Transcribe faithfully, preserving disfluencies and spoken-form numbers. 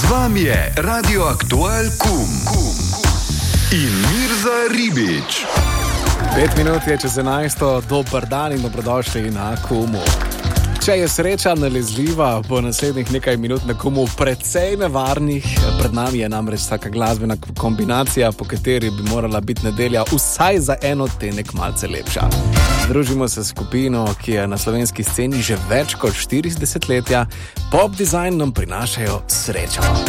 Vam je Radio Aktual Kum in Mirza Ribič. Pet minut je čez enajsto, dober dan in dobrodošli na Kumu. Če je sreča nalezljiva, bo naslednjih nekaj minut na Kumu precej nevarnih. Pred nami je namreč taka glasbena kombinacija, po kateri bi morala biti nedelja vsaj za en odtenek malce lepša. Družimo se s skupino, ki je na slovenski sceni že več kot štiri desetletja. Pop design nam prinašajo srečo.